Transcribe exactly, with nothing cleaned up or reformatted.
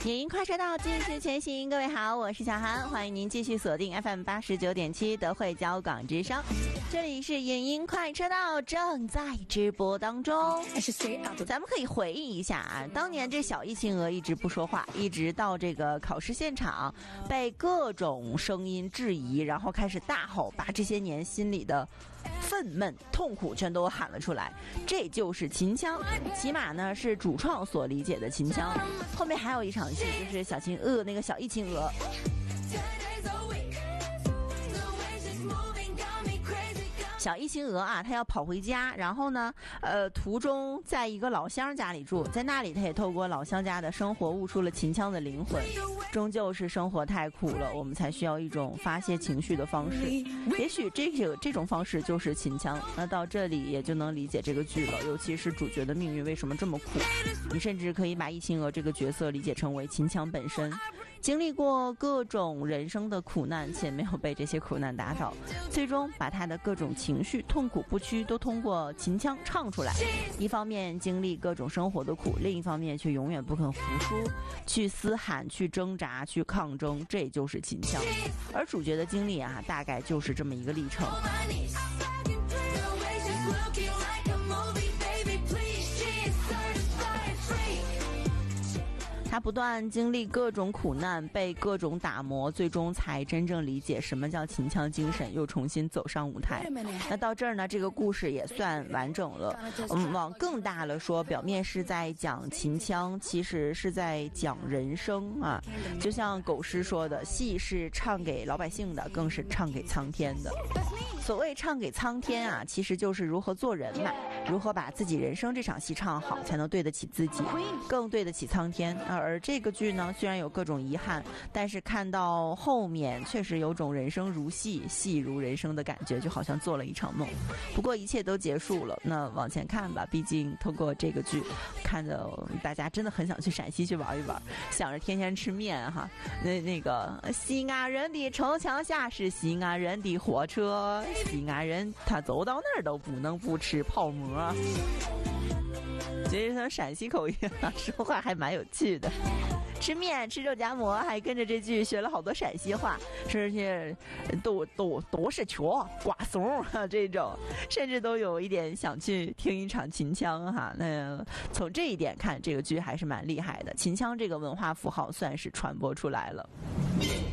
影音快车道继续前行，各位好，我是小韩，欢迎您继续锁定 F M 八十九点七德惠交广之声，这里是影音快车道，正在直播当中。咱们可以回忆一下啊，当年这小易秦娥一直不说话，一直到这个考试现场被各种声音质疑，然后开始大吼，把这些年心里的愤懑痛苦全都喊了出来，这就是秦腔，起码呢是主创所理解的秦腔。后面还有一场戏，就是小秦娥那个小易秦娥小易秦娥啊，她要跑回家，然后呢，呃，途中在一个老乡家里住，在那里她也透过老乡家的生活悟出了秦腔的灵魂。终究是生活太苦了，我们才需要一种发泄情绪的方式。也许这个这种方式就是秦腔。那到这里也就能理解这个剧了，尤其是主角的命运为什么这么苦。你甚至可以把易秦娥这个角色理解成为秦腔本身。经历过各种人生的苦难，且没有被这些苦难打倒，最终把他的各种情绪痛苦不屈都通过秦腔唱出来。一方面经历各种生活的苦，另一方面却永远不肯服输，去嘶喊，去挣扎，去抗争，这就是秦腔。而主角的经历啊，大概就是这么一个历程。他不断经历各种苦难，被各种打磨，最终才真正理解什么叫秦腔精神，又重新走上舞台。那到这儿呢，这个故事也算完整了。嗯，往更大了说，表面是在讲秦腔，其实是在讲人生啊。就像狗师说的，戏是唱给老百姓的，更是唱给苍天的。所谓唱给苍天啊，其实就是如何做人嘛，如何把自己人生这场戏唱好，才能对得起自己，更对得起苍天。而这个剧呢，虽然有各种遗憾，但是看到后面确实有种人生如戏，戏如人生的感觉，就好像做了一场梦。不过一切都结束了，那往前看吧，毕竟通过这个剧看着大家真的很想去陕西去玩一玩，想着天天吃面哈。那那个西安人的城墙下是西安人的火车，西安人他走到那儿都不能不吃泡馍。觉得他陕西口音啊，说话还蛮有趣的。吃面吃肉夹馍，还跟着这句学了好多陕西话，甚至都都都是球瓜怂啊这种，甚至都有一点想去听一场秦腔哈。那从这一点看，这个剧还是蛮厉害的，秦腔这个文化符号算是传播出来了。